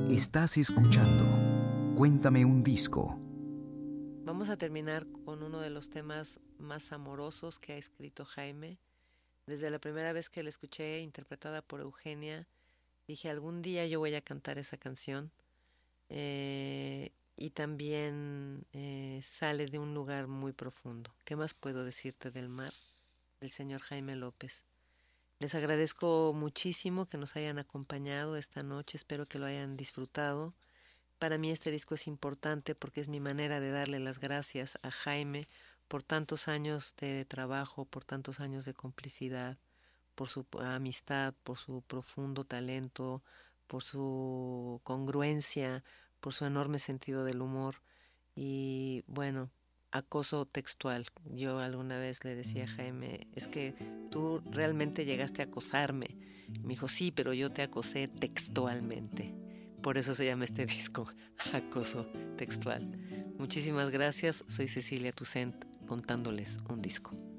Estás escuchando Cuéntame un disco. Vamos a terminar con uno de los temas más amorosos que ha escrito Jaime. Desde la primera vez que la escuché interpretada por Eugenia, dije algún día yo voy a cantar esa canción. Y también sale de un lugar muy profundo. ¿Qué más puedo decirte del mar? Del señor Jaime López. Les agradezco muchísimo que nos hayan acompañado esta noche, espero que lo hayan disfrutado. Para mí este disco es importante porque es mi manera de darle las gracias a Jaime por tantos años de trabajo, por tantos años de complicidad, por su amistad, por su profundo talento, por su congruencia, por su enorme sentido del humor y bueno, acoso textual. Yo alguna vez le decía a Jaime, es que tú realmente llegaste a acosarme. Y me dijo, sí, pero yo te acosé textualmente. Por eso se llama este disco, Acoso Textual. Muchísimas gracias, soy Cecilia Toussaint contándoles un disco.